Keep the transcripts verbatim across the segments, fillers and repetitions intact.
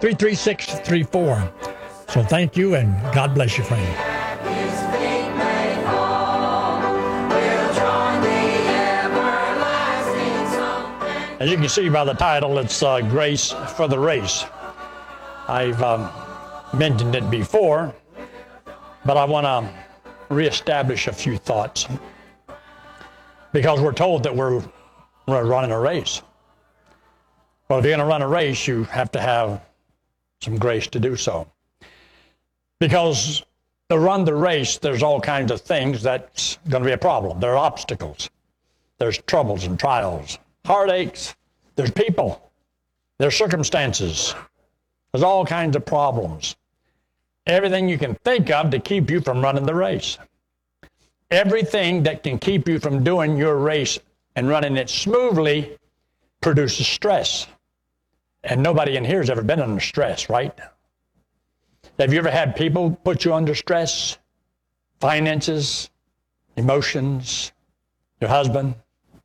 three three six three four. So thank you, and God bless you, friend. As you can see by the title, it's uh, Grace for the Race. I've um, mentioned it before, but I want to reestablish a few thoughts, because we're told that we're, we're running a race. Well, if you're going to run a race, you have to have some grace to do so. Because to run the race, there's all kinds of things that's going to be a problem. There are obstacles. There's troubles and trials, heartaches. There's people. There's circumstances. There's all kinds of problems. Everything you can think of to keep you from running the race. Everything that can keep you from doing your race and running it smoothly produces stress. And nobody in here has ever been under stress, right? Have you ever had people put you under stress? Finances, emotions, your husband,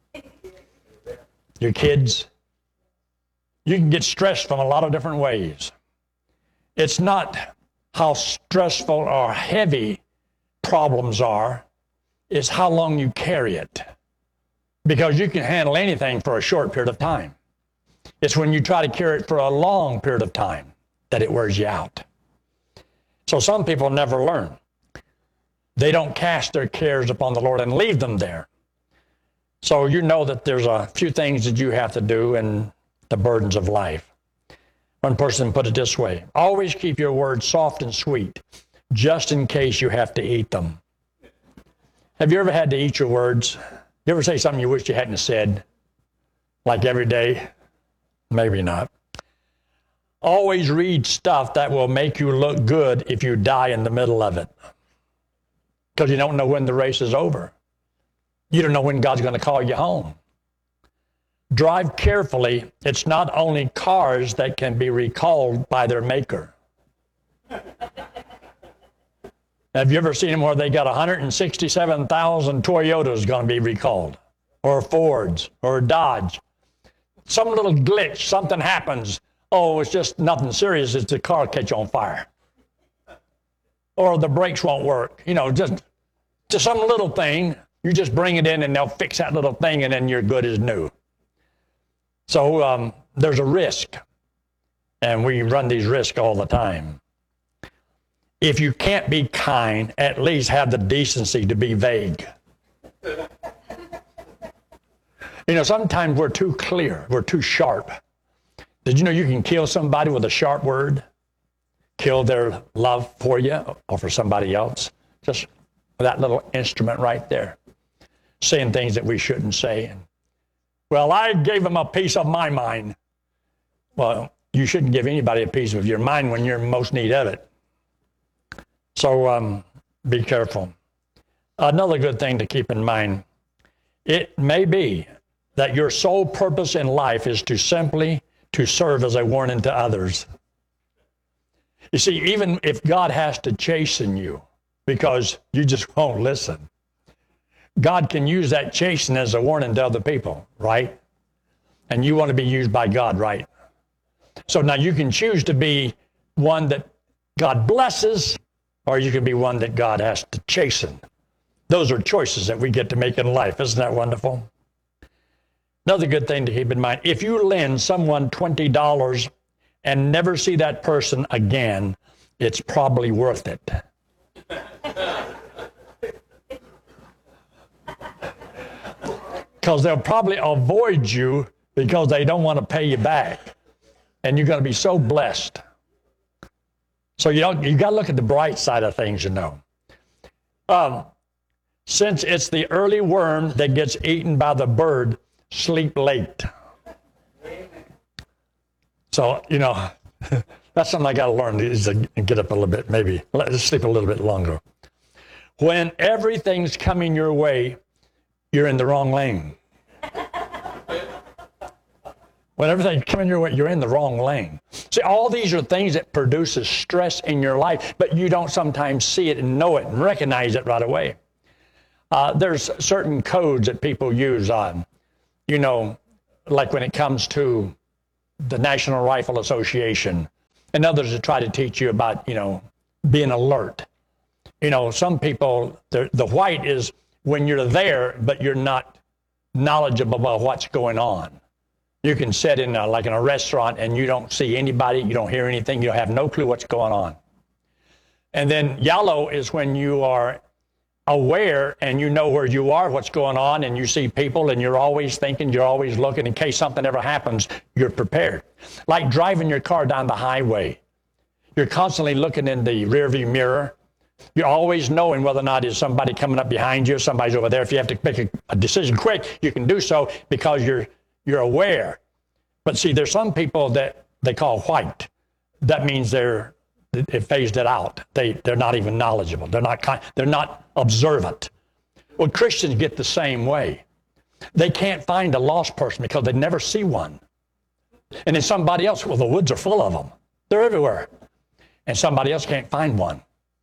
your kids. You can get stressed from a lot of different ways. It's not how stressful or heavy problems are, it's how long you carry it. Because you can handle anything for a short period of time. It's when you try to carry it for a long period of time that it wears you out. So some people never learn. They don't cast their cares upon the Lord and leave them there. So you know that there's a few things that you have to do in the burdens of life. One person put it this way: always keep your words soft and sweet, just in case you have to eat them. Have you ever had to eat your words? You ever say something you wish you hadn't said? Like every day? Maybe not. Always read stuff that will make you look good if you die in the middle of it. Because you don't know when the race is over. You don't know when God's going to call you home. Drive carefully. It's not only cars that can be recalled by their maker. Have you ever seen them where they got one hundred sixty-seven thousand Toyotas going to be recalled? Or Fords, or Dodge? Some little glitch, something happens. Oh, it's just nothing serious. It's the car catch on fire. Or the brakes won't work. You know, just, just some little thing. You just bring it in and they'll fix that little thing and then you're good as new. So um, there's a risk. And we run these risks all the time. If you can't be kind, at least have the decency to be vague. You know, sometimes we're too clear. We're too sharp. Did you know you can kill somebody with a sharp word? Kill their love for you or for somebody else? Just with that little instrument right there. Saying things that we shouldn't say. Well, I gave them a piece of my mind. Well, you shouldn't give anybody a piece of your mind when you're in most need of it. So um, be careful. Another good thing to keep in mind, it may be that your sole purpose in life is to simply to serve as a warning to others. You see, even if God has to chasten you because you just won't listen, God can use that chastening as a warning to other people, right? And you want to be used by God, right? So now you can choose to be one that God blesses, or you can be one that God has to chasten. Those are choices that we get to make in life. Isn't that wonderful? Another good thing to keep in mind, if you lend someone twenty dollars and never see that person again, it's probably worth it. Because they'll probably avoid you because they don't want to pay you back. And you're going to be so blessed. So you know, you got to look at the bright side of things, you know. Um, since it's the early worm that gets eaten by the bird, sleep late. So, you know, that's something I got to learn is to get up a little bit, maybe let sleep a little bit longer. When everything's coming your way, you're in the wrong lane. When everything's coming your way, you're in the wrong lane. See, all these are things that produces stress in your life, but you don't sometimes see it and know it and recognize it right away. Uh, there's certain codes that people use on, you know, like when it comes to the National Rifle Association and others will try to teach you about, you know, being alert. You know, some people, the, the white is when you're there, but you're not knowledgeable about what's going on. You can sit in a, like in a restaurant and you don't see anybody, you don't hear anything, you have no clue what's going on. And then yellow is when you are aware and you know where you are, what's going on, and you see people and you're always thinking, you're always looking in case something ever happens, you're prepared. Like driving your car down the highway. You're constantly looking in the rearview mirror. You're always knowing whether or not is somebody coming up behind you, somebody's over there. If you have to make a, a decision quick, you can do so because you're you're aware. But see, there's some people that they call white. That means they're it phased it out. They they're not even knowledgeable. They're not they're not observant. Well, Christians get the same way. They can't find a lost person because they never see one. And then somebody else, well, the woods are full of them. They're everywhere. And somebody else can't find one.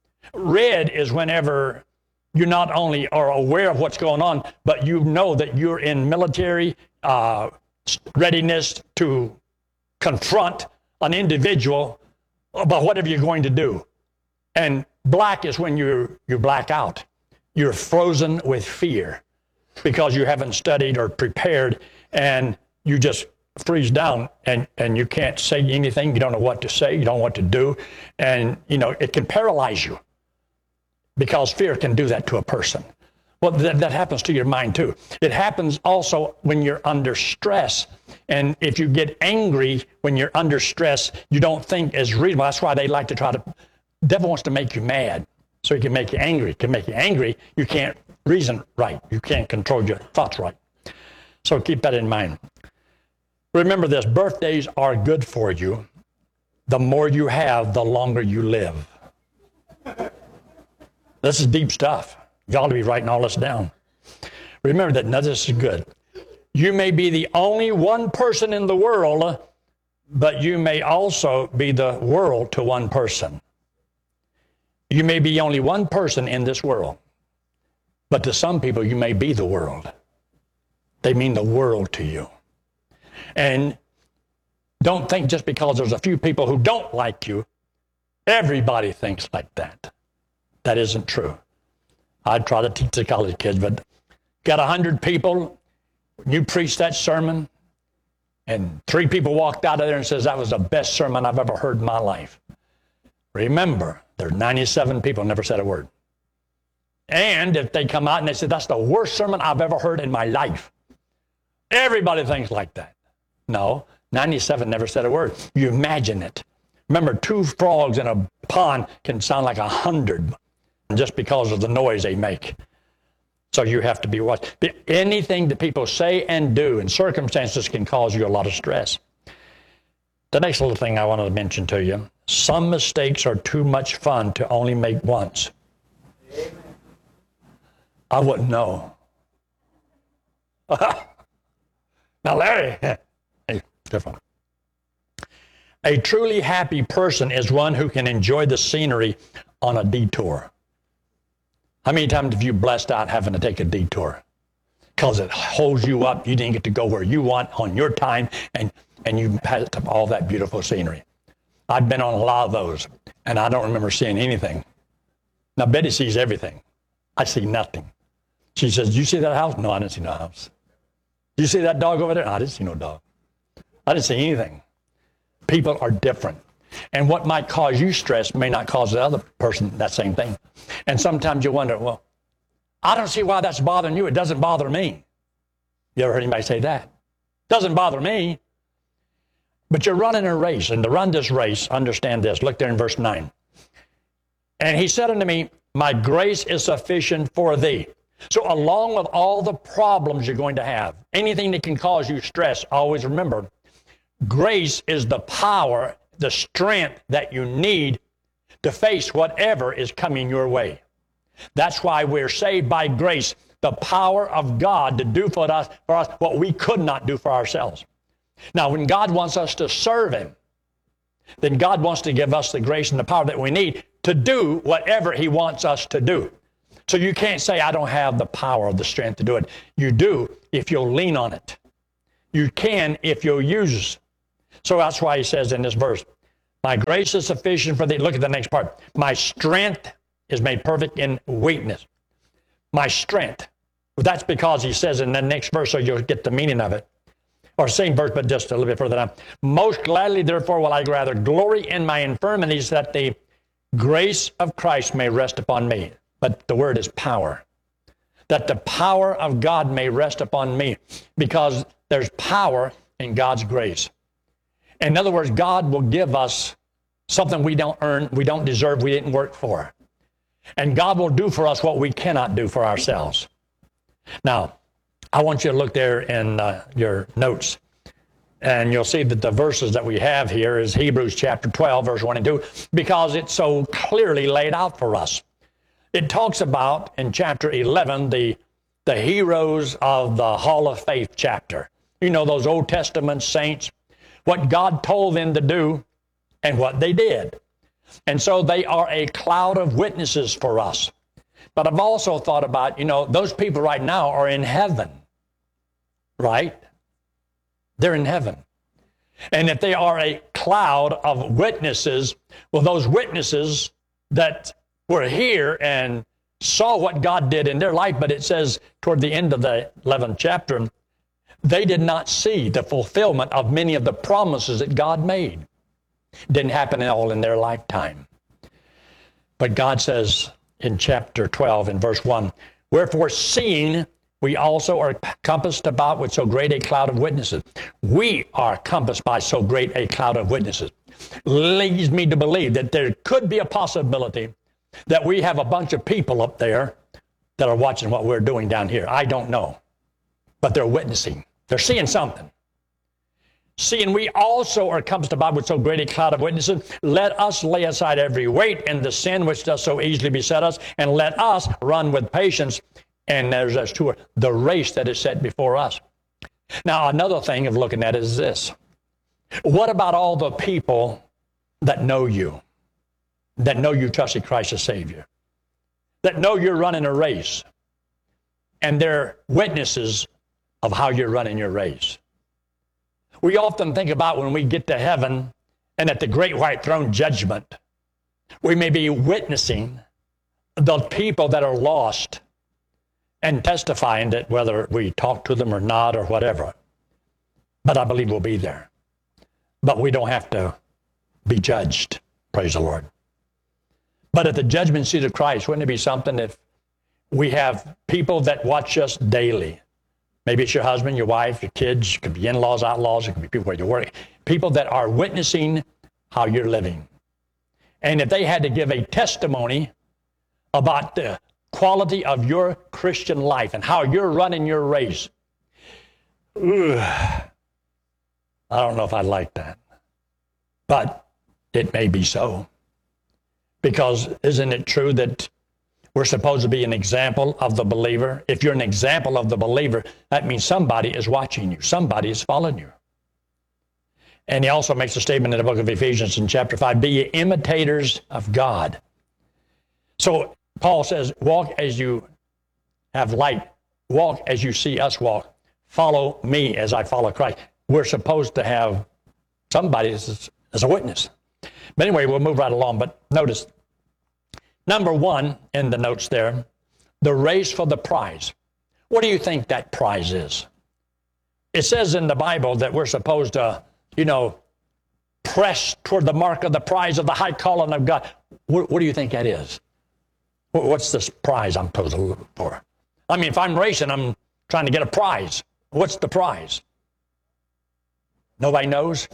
Red is whenever you not only are aware of what's going on, but you know that you're in military uh, readiness to confront an individual about whatever you're going to do. And black is when you you black out. You're frozen with fear because you haven't studied or prepared, and you just freeze down and, and you can't say anything. You don't know what to say. You don't know what to do. And, you know, it can paralyze you because fear can do that to a person. Well, that, that happens to your mind too. It happens also when you're under stress. And if you get angry when you're under stress, you don't think as reasonable. That's why they like to try to, the devil wants to make you mad so he can make you angry. He can make you angry. You can't reason right. You can't control your thoughts right. So keep that in mind. Remember this, birthdays are good for you. The more you have, the longer you live. This is deep stuff. You ought to be writing all this down. Remember that, now this is good. You may be the only one person in the world, but you may also be the world to one person. You may be only one person in this world, but to some people you may be the world. They mean the world to you. And don't think just because there's a few people who don't like you, everybody thinks like that. That isn't true. I try to teach the college kids, but got a hundred people, you preach that sermon, and three people walked out of there and says, that was the best sermon I've ever heard in my life. Remember, there's ninety-seven people never said a word. And if they come out and they say, that's the worst sermon I've ever heard in my life, everybody thinks like that. No, ninety-seven never said a word. You imagine it. Remember, two frogs in a pond can sound like a hundred just because of the noise they make. So you have to be watched. Anything that people say and do in circumstances can cause you a lot of stress. The next little thing I wanted to mention to you, some mistakes are too much fun to only make once. Amen. I wouldn't know. Now, Larry, hey, different. A truly happy person is one who can enjoy the scenery on a detour. How many times have you blessed out having to take a detour? Because it holds you up. You didn't get to go where you want on your time, and, and you had all that beautiful scenery. I've been on a lot of those, and I don't remember seeing anything. Now, Betty sees everything. I see nothing. She says, did you see that house? No, I didn't see no house. Did you see that dog over there? No, I didn't see no dog. I didn't see anything. People are different. And what might cause you stress may not cause the other person that same thing. And sometimes you wonder, well, I don't see why that's bothering you. It doesn't bother me. You ever heard anybody say that? Doesn't bother me. But you're running a race, and to run this race, understand this. Look there in verse nine. And he said unto me, my grace is sufficient for thee. So along with all the problems you're going to have, anything that can cause you stress, always remember, grace is the power, the strength that you need to face whatever is coming your way. That's why we're saved by grace, the power of God to do for us, for us what we could not do for ourselves. Now, when God wants us to serve him, then God wants to give us the grace and the power that we need to do whatever he wants us to do. So you can't say, I don't have the power or the strength to do it. You do if you'll lean on it. You can if you'll use it. So that's why he says in this verse, My grace is sufficient for thee. Look at the next part. My strength is made perfect in weakness. My strength. Well, that's because he says in the next verse, so you'll get the meaning of it. Or same verse, but just a little bit further down. Most gladly, therefore, will I rather glory in my infirmities, that the grace of Christ may rest upon me. But the word is power. That the power of God may rest upon me, because there's power in God's grace. In other words, God will give us something we don't earn, we don't deserve, we didn't work for. And God will do for us what we cannot do for ourselves. Now, I want you to look there in uh, your notes, and you'll see that the verses that we have here is Hebrews chapter twelve, verse one and two, because it's so clearly laid out for us. It talks about, in chapter eleven, the, the heroes of the Hall of Faith chapter. You know, those Old Testament saints, what God told them to do and what they did. And so they are a cloud of witnesses for us. But I've also thought about, you know, those people right now are in heaven, right? They're in heaven. And if they are a cloud of witnesses, well, those witnesses that were here and saw what God did in their life, but it says toward the end of the eleventh chapter, they did not see the fulfillment of many of the promises that God made. Didn't happen all in their lifetime. But God says in chapter twelve, in verse one, wherefore seeing we also are compassed about with so great a cloud of witnesses. We are compassed by so great a cloud of witnesses. Leads me to believe that there could be a possibility that we have a bunch of people up there that are watching what we're doing down here. I don't know. But they're witnessing. They're seeing something. Seeing we also are compassed about with so great a cloud of witnesses, let us lay aside every weight and the sin which does so easily beset us, and let us run with patience, and there's those two, the race that is set before us. Now, another thing of looking at is this. What about all the people that know you, that know you trusted Christ as Savior, that know you're running a race, and they're witnesses of how you're running your race? We often think about when we get to heaven and at the great white throne judgment, we may be witnessing the people that are lost and testifying that whether we talk to them or not or whatever. But I believe we'll be there. But we don't have to be judged, praise the Lord. But at the judgment seat of Christ, wouldn't it be something if we have people that watch us daily? Maybe it's your husband, your wife, your kids, it could be in-laws, outlaws, it could be people where you work. People that are witnessing how you're living. And if they had to give a testimony about the quality of your Christian life and how you're running your race, ugh, I don't know if I'd like that. But it may be so. Because isn't it true that we're supposed to be an example of the believer? If you're an example of the believer, that means somebody is watching you. Somebody is following you. And he also makes a statement in the book of Ephesians in chapter five, be ye imitators of God. So Paul says, walk as you have light. Walk as you see us walk. Follow me as I follow Christ. We're supposed to have somebody as, as a witness. But anyway, we'll move right along. But notice, number one in the notes there, the race for the prize. What do you think that prize is? It says in the Bible that we're supposed to, you know, press toward the mark of the prize of the high calling of God. What, what do you think that is? What's this prize I'm supposed to look for? I mean, if I'm racing, I'm trying to get a prize. What's the prize? Nobody knows?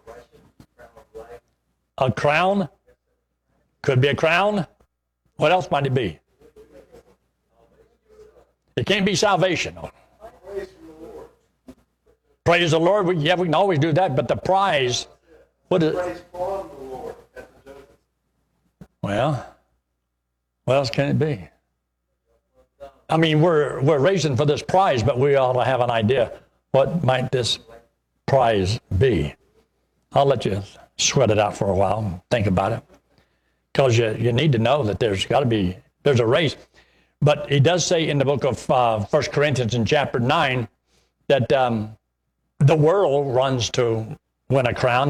A crown? Could be a crown. What else might it be? It can't be salvation. Praise the Lord. We, yeah, we can always do that, but the prize, what is it? Well, what else can it be? I mean, we're we're racing for this prize, but we ought to have an idea what might this prize be. I'll let you sweat it out for a while and think about it, because you, you need to know that there's got to be, there's a race. But he does say in the book of uh, First Corinthians in chapter nine that um, the world runs to win a crown, and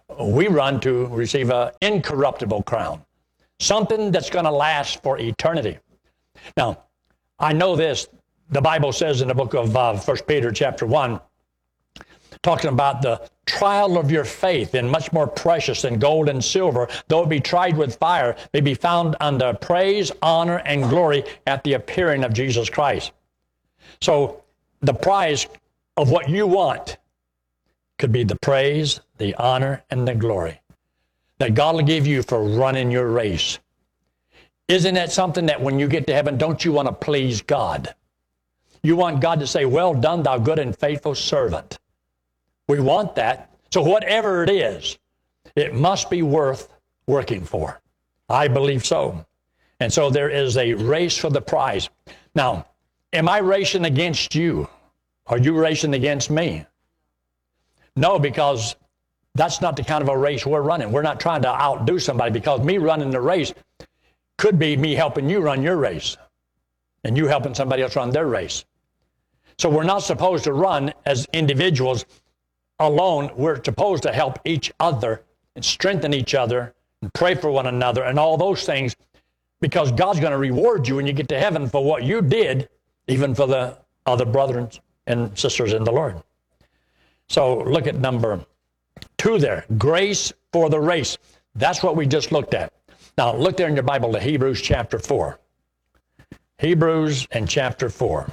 We run to receive an incorruptible crown, something that's going to last for eternity. Now, I know this. The Bible says in the book of uh, First Peter chapter one, talking about the trial of your faith, and much more precious than gold and silver, though it be tried with fire, may be found unto praise, honor, and glory at the appearing of Jesus Christ. So the prize of what you want could be the praise, the honor, and the glory that God will give you for running your race. Isn't that something that when you get to heaven, don't you want to please God? You want God to say, well done, thou good and faithful servant. We want that. So whatever it is, it must be worth working for. I believe so. And so there is a race for the prize. Now, am I racing against you? Are you racing against me? No, because that's not the kind of a race we're running. We're not trying to outdo somebody, because me running the race could be me helping you run your race and you helping somebody else run their race. So we're not supposed to run as individuals alone. We're supposed to help each other and strengthen each other and pray for one another and all those things, because God's going to reward you when you get to heaven for what you did, even for the other brethren and sisters in the Lord. So look at number two there, grace for the race. That's what we just looked at. Now look there in your Bible to Hebrews chapter four. Hebrews and chapter four.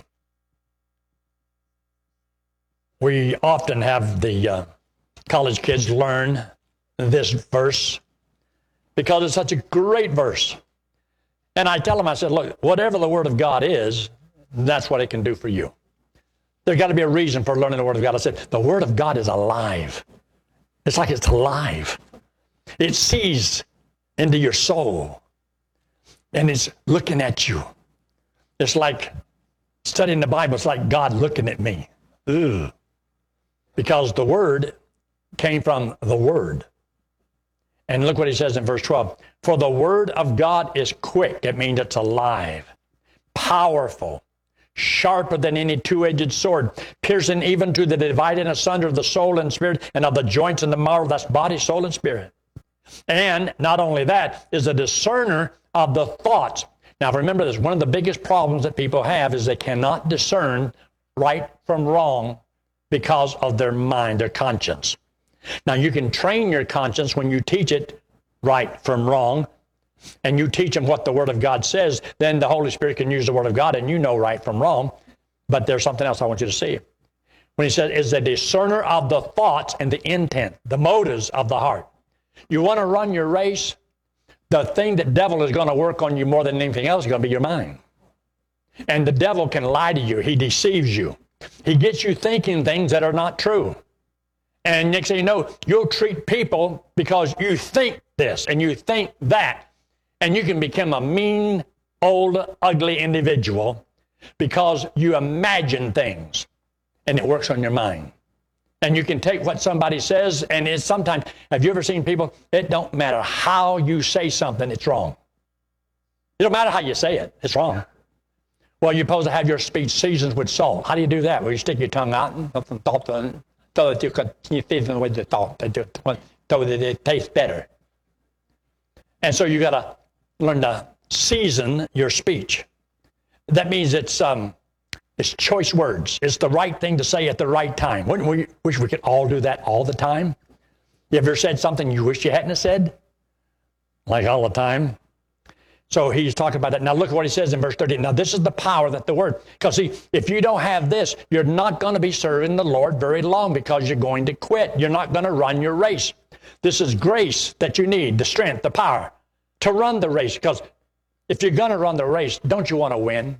We often have the uh, college kids learn this verse because it's such a great verse. And I tell them, I said, look, whatever the Word of God is, that's what it can do for you. There's got to be a reason for learning the Word of God. I said, the Word of God is alive. It's like it's alive. It sees into your soul, and it's looking at you. It's like studying the Bible. It's like God looking at me. Ugh. Because the Word came from the Word. And look what he says in verse twelve. For the Word of God is quick. It means it's alive, powerful, sharper than any two-edged sword, piercing even to the dividing asunder of the soul and spirit, and of the joints and the marrow, that's body, soul, and spirit. And not only that, is a discerner of the thoughts. Now remember this, one of the biggest problems that people have is they cannot discern right from wrong because of their mind, their conscience. Now you can train your conscience when you teach it right from wrong, and you teach them what the Word of God says, then the Holy Spirit can use the Word of God and you know right from wrong. But there's something else I want you to see. When he says, is a discerner of the thoughts and the intent, the motives of the heart. You want to run your race, the thing that devil is going to work on you more than anything else is going to be your mind. And the devil can lie to you. He deceives you. He gets you thinking things that are not true. And next thing you know, you'll treat people because you think this and you think that. And you can become a mean, old, ugly individual because you imagine things and it works on your mind. And you can take what somebody says, and it's sometimes, have you ever seen people, it don't matter how you say something, it's wrong. It don't matter how you say it, it's wrong. Well, you're supposed to have your speech seasoned with salt. How do you do that? Well, you stick your tongue out and talk to it, so that you can you season with the thought, so that it tastes better. And so you got to learn to season your speech. That means it's um, it's choice words. It's the right thing to say at the right time. Wouldn't we wish we could all do that all the time? You ever said something you wish you hadn't have said? Like all the time. So he's talking about that. Now look at what he says in verse thirty. Now this is the power that the Word, because see, if you don't have this, you're not going to be serving the Lord very long because you're going to quit. You're not going to run your race. This is grace that you need, the strength, the power to run the race. Because if you're going to run the race, don't you want to win?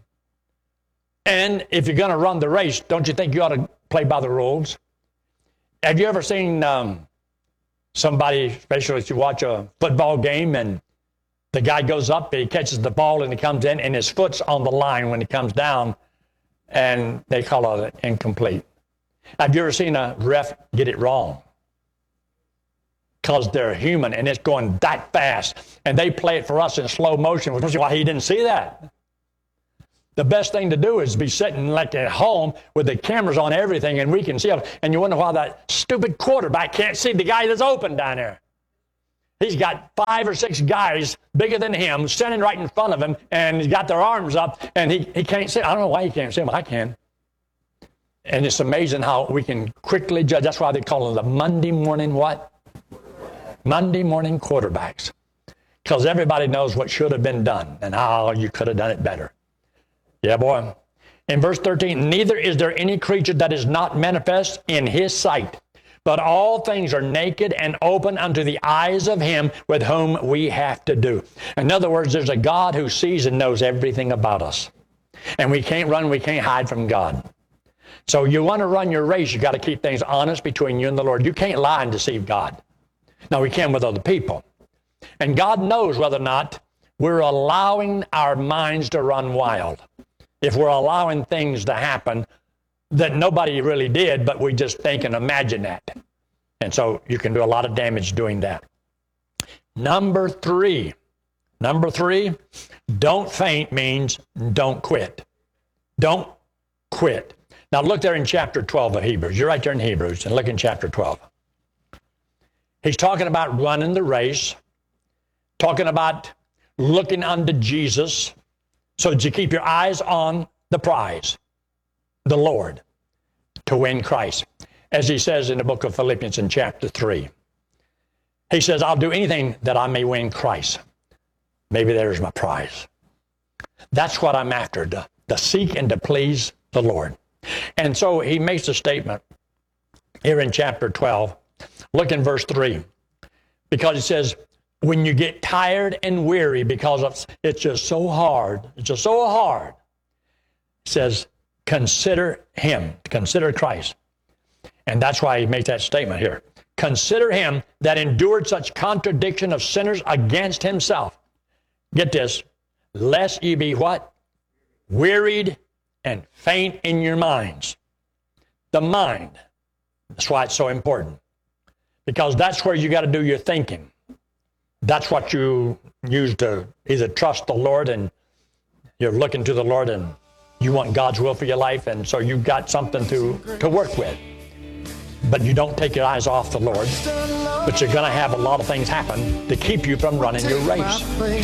And if you're going to run the race, don't you think you ought to play by the rules? Have you ever seen um, somebody, especially if you watch a football game and the guy goes up, he catches the ball and he comes in and his foot's on the line when he comes down and they call it incomplete. Have you ever seen a ref get it wrong? Because they're human and it's going that fast and they play it for us in slow motion. Why he didn't see that? The best thing to do is be sitting like at home with the cameras on everything and we can see it. And you wonder why that stupid quarterback can't see the guy that's open down there. He's got five or six guys bigger than him standing right in front of him, and he's got their arms up, and he, he can't see. I don't know why he can't see them. I can. And it's amazing how we can quickly judge. That's why they call them the Monday morning what? Monday morning quarterbacks. Because everybody knows what should have been done and how you could have done it better. Yeah, boy. In verse thirteen, neither is there any creature that is not manifest in his sight, but all things are naked and open unto the eyes of him with whom we have to do. In other words, there's a God who sees and knows everything about us. And we can't run, we can't hide from God. So you want to run your race, you got to keep things honest between you and the Lord. You can't lie and deceive God. Now, we can with other people. And God knows whether or not we're allowing our minds to run wild. If we're allowing things to happen that nobody really did, but we just think and imagine that. And so you can do a lot of damage doing that. Number three. Number three, don't faint means don't quit. Don't quit. Now look there in chapter twelve of Hebrews. You're right there in Hebrews, and look in chapter twelve. He's talking about running the race, talking about looking unto Jesus, so that you keep your eyes on the prize, the Lord, to win Christ. As he says in the book of Philippians in chapter three. He says, I'll do anything that I may win Christ. Maybe there's my prize. That's what I'm after, to, to seek and to please the Lord. And so he makes a statement here in chapter twelve. Look in verse three. Because he says, when you get tired and weary because of, it's just so hard, it's just so hard. He says, consider him, consider Christ. And that's why he makes that statement here. Consider him that endured such contradiction of sinners against himself. Get this, lest ye be what? Wearied and faint in your minds. The mind. That's why it's so important. Because that's where you got to do your thinking. That's what you use to either trust the Lord and you're looking to the Lord and you want God's will for your life, and so you've got something to, to work with. But you don't take your eyes off the Lord, but you're going to have a lot of things happen to keep you from running your race.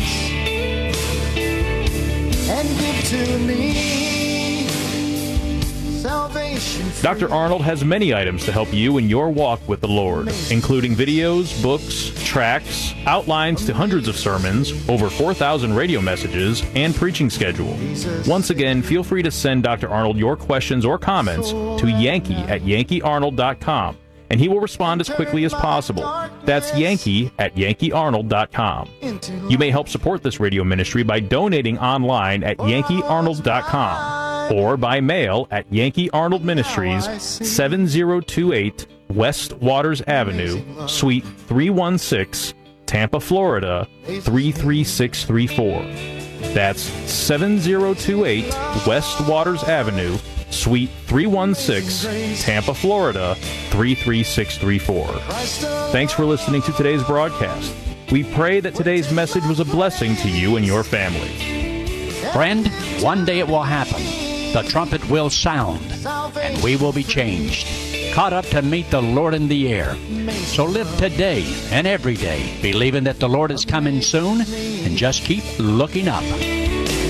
And give to me salvation. Doctor Arnold has many items to help you in your walk with the Lord, including videos, books, tracts, outlines to hundreds of sermons, over four thousand radio messages, and preaching schedule. Once again, feel free to send Doctor Arnold your questions or comments to Yankee at Yankee Arnold dot com, and he will respond as quickly as possible. That's Yankee at Yankee Arnold dot com. You may help support this radio ministry by donating online at Yankee Arnold dot com or by mail at Yankee Arnold Ministries, seven oh two eight West Waters Avenue, Suite three one six, Tampa, Florida, three three six three four. That's seven oh two eight West Waters Avenue, Suite three one six, Tampa, Florida, three three six three four. Thanks for listening to today's broadcast. We pray that today's message was a blessing to you and your family. Friend, one day it will happen. The trumpet will sound, and we will be changed, caught up to meet the Lord in the air. So live today and every day, believing that the Lord is coming soon, and just keep looking up.